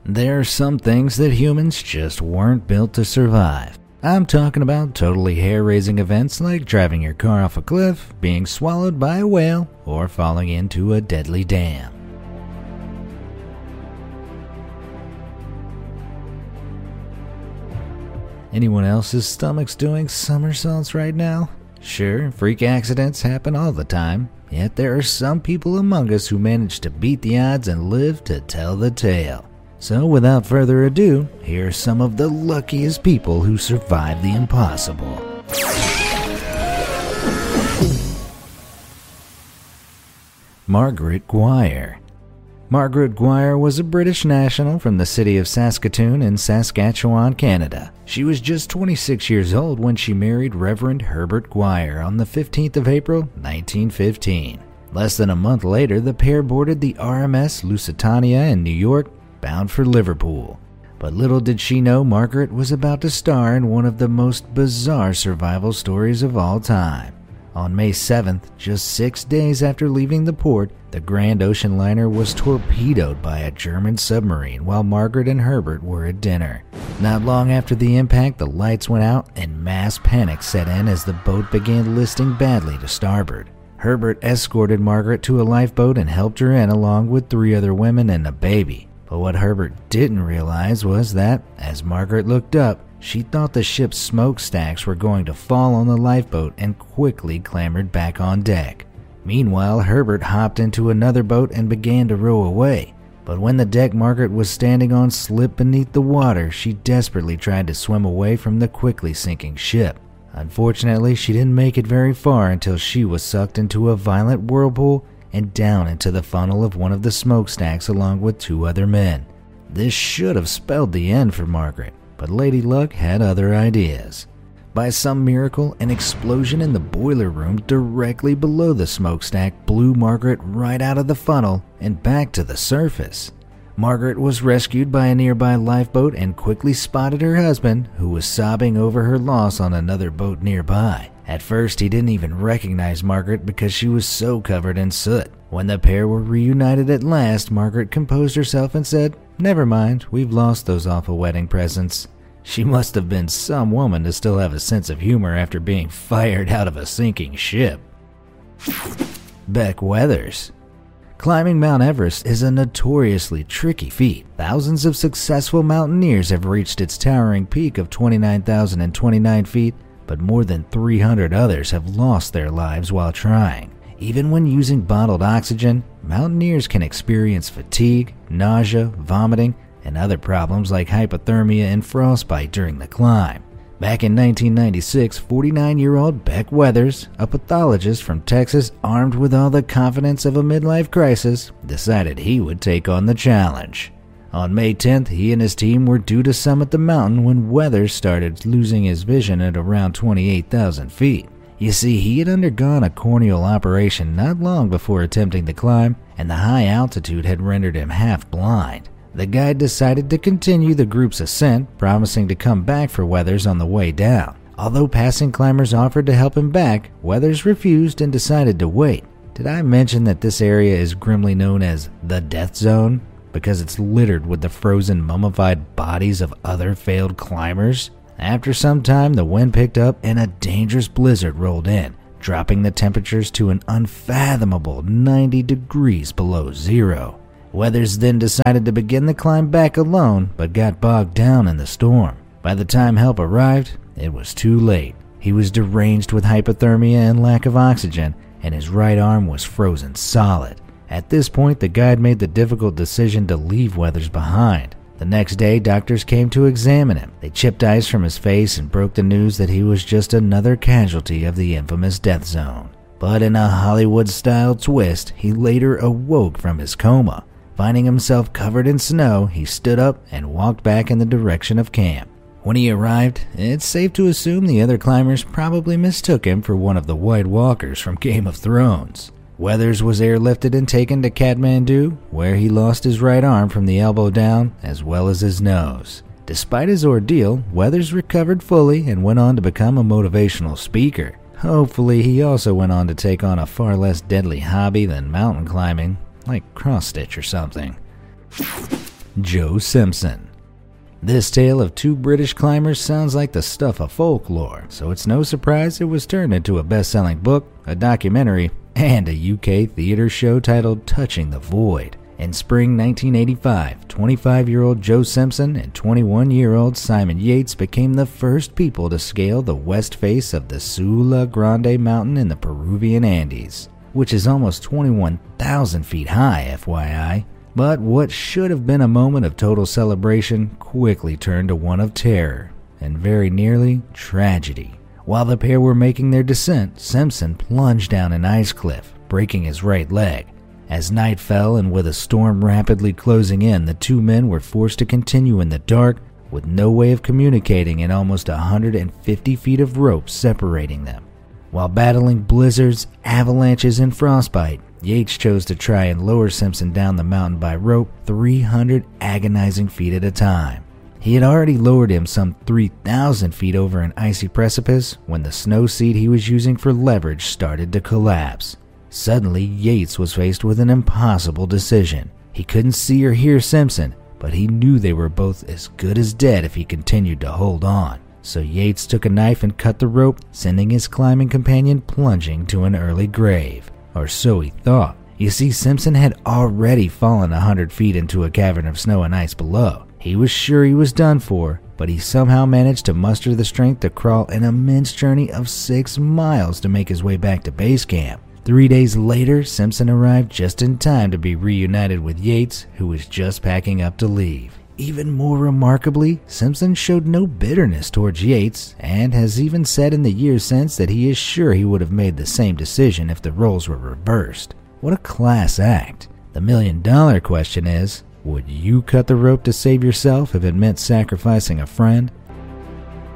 There are some things that humans just weren't built to survive. I'm talking about totally hair-raising events like driving your car off a cliff, being swallowed by a whale, or falling into a deadly dam. Anyone else's stomach's doing somersaults right now? Sure, freak accidents happen all the time, yet there are some people among us who manage to beat the odds and live to tell the tale. So without further ado, here are some of the luckiest people who survived the impossible. Margaret Guire. Margaret Guire was a British national from the city of Saskatoon in Saskatchewan, Canada. She was just 26 years old when she married Reverend Herbert Guire on the 15th of April, 1915. Less than a month later, the pair boarded the RMS Lusitania in New York, bound for Liverpool. But little did she know Margaret was about to star in one of the most bizarre survival stories of all time. On May 7th, just 6 days after leaving the port, the Grand Ocean liner was torpedoed by a German submarine while Margaret and Herbert were at dinner. Not long after the impact, the lights went out and mass panic set in as the boat began listing badly to starboard. Herbert escorted Margaret to a lifeboat and helped her in along with 3 other women and a baby. But what Herbert didn't realize was that, as Margaret looked up, she thought the ship's smokestacks were going to fall on the lifeboat and quickly clambered back on deck. Meanwhile, Herbert hopped into another boat and began to row away. But when the deck Margaret was standing on slipped beneath the water, she desperately tried to swim away from the quickly sinking ship. Unfortunately, she didn't make it very far until she was sucked into a violent whirlpool and down into the funnel of one of the smokestacks along with 2 other men. This should have spelled the end for Margaret, but Lady Luck had other ideas. By some miracle, an explosion in the boiler room directly below the smokestack blew Margaret right out of the funnel and back to the surface. Margaret was rescued by a nearby lifeboat and quickly spotted her husband, who was sobbing over her loss on another boat nearby. At first, he didn't even recognize Margaret because she was so covered in soot. When the pair were reunited at last, Margaret composed herself and said, "Never mind, we've lost those awful wedding presents." She must have been some woman to still have a sense of humor after being fired out of a sinking ship. Beck Weathers. Climbing Mount Everest is a notoriously tricky feat. Thousands of successful mountaineers have reached its towering peak of 29,029 feet, but more than 300 others have lost their lives while trying. Even when using bottled oxygen, mountaineers can experience fatigue, nausea, vomiting, and other problems like hypothermia and frostbite during the climb. Back in 1996, 49-year-old Beck Weathers, a pathologist from Texas armed with all the confidence of a midlife crisis, decided he would take on the challenge. On May 10th, he and his team were due to summit the mountain when Weathers started losing his vision at around 28,000 feet. You see, he had undergone a corneal operation not long before attempting the climb, and the high altitude had rendered him half blind. The guide decided to continue the group's ascent, promising to come back for Weathers on the way down. Although passing climbers offered to help him back, Weathers refused and decided to wait. Did I mention that this area is grimly known as the Death Zone? Because it's littered with the frozen, mummified bodies of other failed climbers? After some time, the wind picked up and a dangerous blizzard rolled in, dropping the temperatures to an unfathomable 90 degrees below zero. Weathers then decided to begin the climb back alone, but got bogged down in the storm. By the time help arrived, it was too late. He was deranged with hypothermia and lack of oxygen, and his right arm was frozen solid. At this point, the guide made the difficult decision to leave Weathers behind. The next day, doctors came to examine him. They chipped ice from his face and broke the news that he was just another casualty of the infamous Death Zone. But in a Hollywood-style twist, he later awoke from his coma. Finding himself covered in snow, he stood up and walked back in the direction of camp. When he arrived, it's safe to assume the other climbers probably mistook him for one of the White Walkers from Game of Thrones. Weathers was airlifted and taken to Kathmandu, where he lost his right arm from the elbow down, as well as his nose. Despite his ordeal, Weathers recovered fully and went on to become a motivational speaker. Hopefully, he also went on to take on a far less deadly hobby than mountain climbing, like cross-stitch or something. Joe Simpson. This tale of two British climbers sounds like the stuff of folklore, so it's no surprise it was turned into a best-selling book, a documentary, and a UK theater show titled Touching the Void. In spring 1985, 25-year-old Joe Simpson and 21-year-old Simon Yates became the first people to scale the west face of the Sula Grande mountain in the Peruvian Andes, which is almost 21,000 feet high, FYI. But what should have been a moment of total celebration quickly turned to one of terror, and very nearly tragedy. While the pair were making their descent, Simpson plunged down an ice cliff, breaking his right leg. As night fell and with a storm rapidly closing in, the two men were forced to continue in the dark with no way of communicating and almost 150 feet of rope separating them. While battling blizzards, avalanches, and frostbite, Yates chose to try and lower Simpson down the mountain by rope 300 agonizing feet at a time. He had already lowered him some 3,000 feet over an icy precipice when the snow seat he was using for leverage started to collapse. Suddenly, Yates was faced with an impossible decision. He couldn't see or hear Simpson, but he knew they were both as good as dead if he continued to hold on. So Yates took a knife and cut the rope, sending his climbing companion plunging to an early grave. Or so he thought. You see, Simpson had already fallen 100 feet into a cavern of snow and ice below. He was sure he was done for, but he somehow managed to muster the strength to crawl an immense journey of 6 miles to make his way back to base camp. 3 days later, Simpson arrived just in time to be reunited with Yates, who was just packing up to leave. Even more remarkably, Simpson showed no bitterness towards Yates, and has even said in the years since that he is sure he would have made the same decision if the roles were reversed. What a class act. The $1,000,000 question is, would you cut the rope to save yourself if it meant sacrificing a friend?